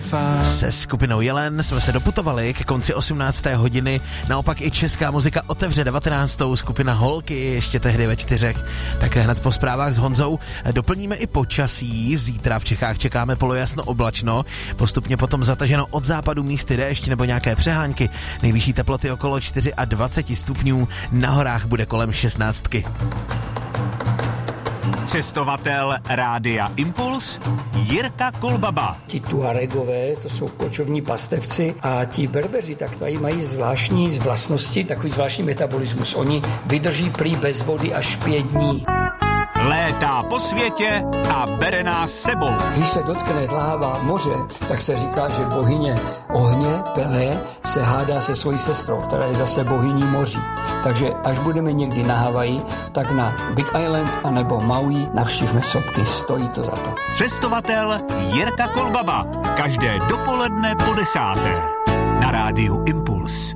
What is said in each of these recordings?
Se skupinou Jelen jsme se doputovali ke konci 18. hodiny, naopak i česká muzika otevře 19. skupina Holky, ještě tehdy ve 4, tak hned po zprávách s Honzou doplníme i počasí. Zítra v Čechách čekáme polojasno oblačno, postupně potom zataženo od západu místy déšť nebo nějaké přehánky, nejvyšší teploty okolo 24 stupňů, na horách bude kolem 16. Cestovatel Rádia Impuls Jirka Kolbaba. Ti Tuaregové, to jsou kočovní pastevci, a ti Berbeři, tak tady mají zvláštní vlastnosti, takový zvláštní metabolismus. Oni vydrží prý bez vody až 5 dní. Létá po světě a bere nás sebou. Když se dotkne dláva moře, tak se říká, že bohyně ohně, Pelé, se hádá se svojí sestrou, která je zase bohyní moří. Takže až budeme někdy na Havaji, tak na Big Island anebo Maui navštívme sopky, stojí to za to. Cestovatel Jirka Kolbaba. Každé dopoledne po 10. na Rádiu Impuls.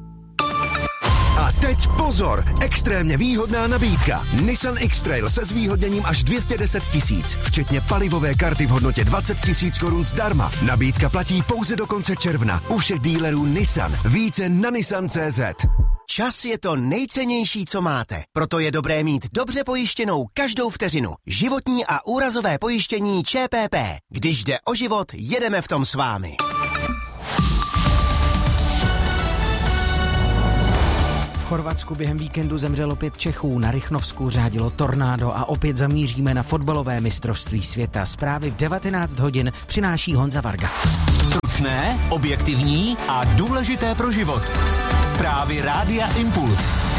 A teď pozor, extrémně výhodná nabídka. Nissan X-Trail se zvýhodněním až 210 000, včetně palivové karty v hodnotě 20 000 korun zdarma. Nabídka platí pouze do konce června u všech dílerů Nissan. Více na nissan.cz. Čas je to nejcennější, co máte. Proto je dobré mít dobře pojištěnou každou vteřinu. Životní a úrazové pojištění ČPP. Když jde o život, jedeme v tom s vámi. V Chorvatsku během víkendu zemřelo 5 Čechů, na Rychnovsku řádilo tornádo a opět zamíříme na fotbalové mistrovství světa. Zprávy v 19 hodin přináší Honza Varga. Stručné, objektivní a důležité pro život. Zprávy Rádia Impuls.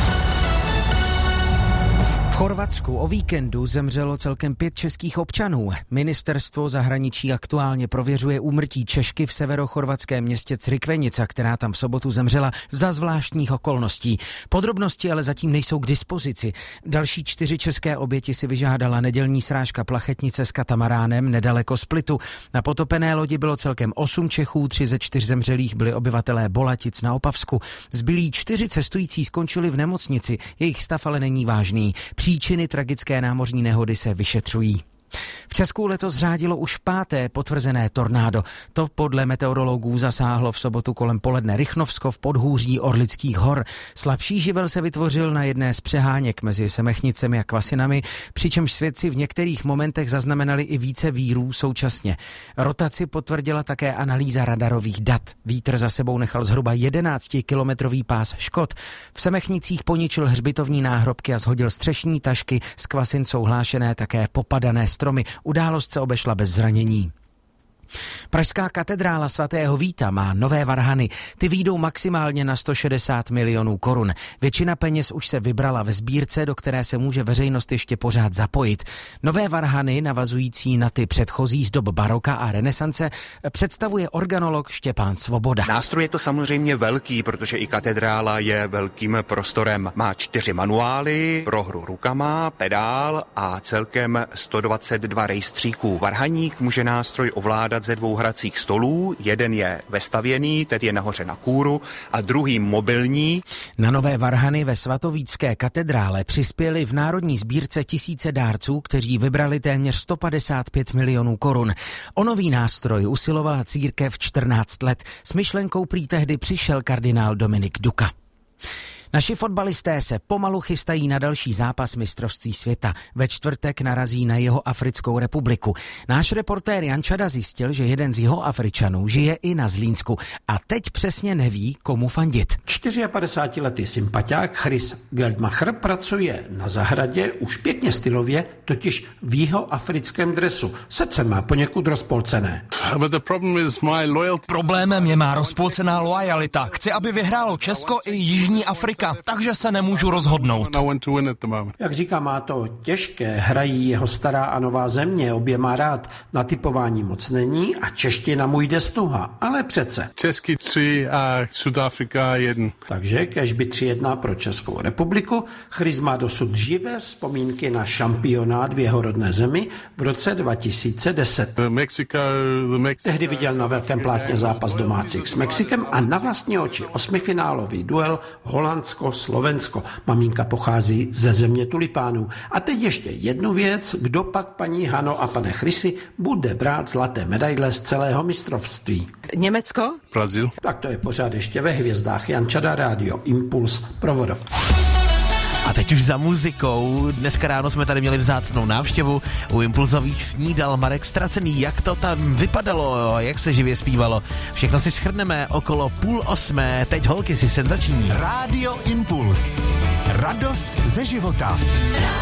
V Chorvatsku o víkendu zemřelo celkem 5 českých občanů. Ministerstvo zahraničí aktuálně prověřuje úmrtí Češky v severochorvatském městě Crikvenica, která tam v sobotu zemřela za zvláštních okolností. Podrobnosti ale zatím nejsou k dispozici. Další 4 české oběti si vyžádala nedělní srážka plachetnice s katamaránem nedaleko Splitu. Na potopené lodi bylo celkem 8 Čechů, 3 ze 4 zemřelých byli obyvatelé Bolatic na Opavsku. Zbylí 4 cestující skončili v nemocnici, jejich stav ale není vážný. Příčiny tragické námořní nehody se vyšetřují. V Česku letos řádilo už 5. potvrzené tornádo. To podle meteorologů zasáhlo v sobotu kolem poledne Rychnovsko v podhůří Orlických hor. Slabší živel se vytvořil na jedné z přeháněk mezi Semechnicemi a Kvasinami, přičemž svědci v některých momentech zaznamenali i více vírů současně. Rotaci potvrdila také analýza radarových dat. Vítr za sebou nechal zhruba 11-kilometrový pás škod. V Semechnicích poničil hřbitovní náhrobky a shodil střešní tašky, z Kvasin jsou hlášené také popadané stromy. Událost se obešla bez zranění. Pražská katedrála svatého Víta má nové varhany. Ty vyjdou maximálně na 160 milionů korun. Většina peněz už se vybrala ve sbírce, do které se může veřejnost ještě pořád zapojit. Nové varhany, navazující na ty předchozí z dob baroka a renesance, představuje organolog Štěpán Svoboda. Nástroj je to samozřejmě velký, protože i katedrála je velkým prostorem. Má 4 manuály pro hru rukama, pedál a celkem 122 rejstříků. Varhaník může nástroj ovládat ze 2 hracích stolů, jeden je vestavěný, tedy je nahoře na kůru, a druhý mobilní. Na nové varhany ve svatovícké katedrále přispěli v národní sbírce tisíce dárců, kteří vybrali téměř 155 milionů korun. O nový nástroj usilovala církev 14 let. S myšlenkou prý tehdy přišel kardinál Dominik Duka. Naši fotbalisté se pomalu chystají na další zápas mistrovství světa. Ve čtvrtek narazí na Jihoafrickou republiku. Náš reportér Jan Čada zjistil, že jeden z Jihoafričanů žije i na Zlínsku a teď přesně neví, komu fandit. 54letý sympatiák Chris Geldmacher pracuje na zahradě už pěkně stylově, totiž v jihoafrickém dresu. Srdce má poněkud rozpolcené. Problémem je má rozpolcená loajalita. Chci, aby vyhrálo Česko i Jižní Afrika. Takže se nemůžu rozhodnout. Jak říká, má to těžké, hrají jeho stará a nová země, obě má rád. Na typování moc není a čeština mu jde stuha, ale přece. Český 3 a Sudafrika 1. Takže kež by 3-1 pro Českou republiku. Chris má dosud živé vzpomínky na šampionát v jeho rodné zemi v roce 2010. Tehdy viděl na velkém plátně zápas domácích s Mexikem a na vlastní oči 8finálový duel Holandska Chorvatsko, Slovensko. Maminka pochází ze země tulipánů. A teď ještě jednu věc, kdo pak, paní Hano a pane Chrisi, bude brát zlaté medaile z celého mistrovství. Německo? Brazil. Tak to je pořád ještě ve hvězdách. Jan Čada, Rádio Impuls, Provodov. A teď už za muzikou. Dneska ráno jsme tady měli vzácnou návštěvu. U Impulzových snídal Marek Stracený. Jak to tam vypadalo, jak se živě zpívalo. Všechno si shrneme okolo 7:30. Teď holky si senzační. Rádio Impuls. Radost ze života.